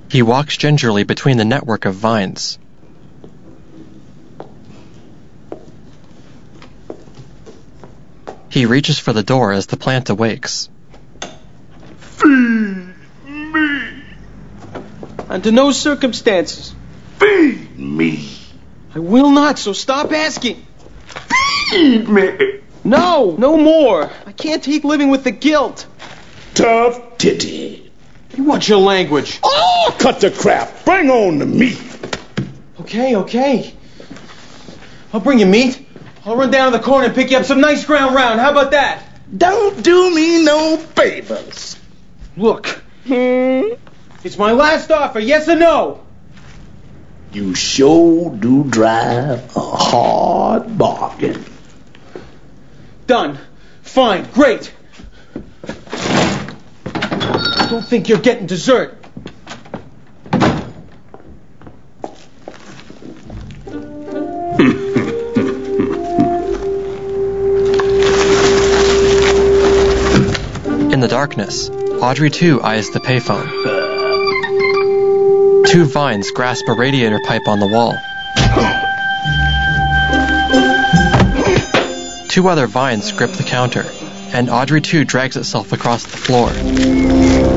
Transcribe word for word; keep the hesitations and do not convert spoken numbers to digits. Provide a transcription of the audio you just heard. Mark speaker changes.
Speaker 1: He walks gingerly between the network of vines. He reaches for the door as the plant awakes.
Speaker 2: Feed me!
Speaker 3: Under no circumstances.
Speaker 2: Feed me!
Speaker 3: I will not, so stop asking.
Speaker 2: Feed me!
Speaker 3: No, no more. I can't take living with the guilt.
Speaker 2: Tough titty.
Speaker 3: You watch your language.
Speaker 2: Oh, cut the crap. Bring on the meat.
Speaker 3: Okay, okay. I'll bring you meat. I'll run down to the corner and pick you up some nice ground round. How about that?
Speaker 2: Don't do me no favors.
Speaker 3: Look,
Speaker 2: Hmm?
Speaker 3: it's my last offer, yes or no?
Speaker 2: You sure do drive a hard bargain.
Speaker 3: Done. Fine, great. Don't think you're getting dessert.
Speaker 1: In the darkness, Audrey two eyes the payphone. Two vines grasp a radiator pipe on the wall. Two other vines grip the counter, and Audrey two drags itself across the floor.